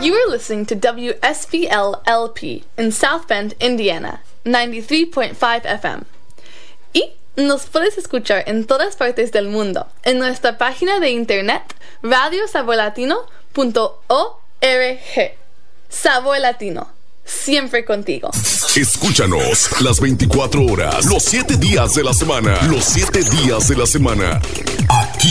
You are listening to WSBL-LP in South Bend, Indiana, 93.5 FM. Y nos puedes escuchar en todas partes del mundo en nuestra página de internet radiosaborlatino.org. Sabor Latino, siempre contigo. Escúchanos las 24 horas, los 7 días de la semana. Los 7 días de la semana. Aquí